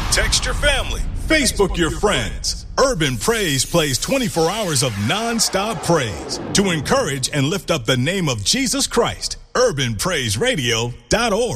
Text your family. Facebook your friends. Urban Praise plays 24 hours of non-stop praise to encourage and lift up the name of Jesus Christ. UrbanPraiseRadio.org.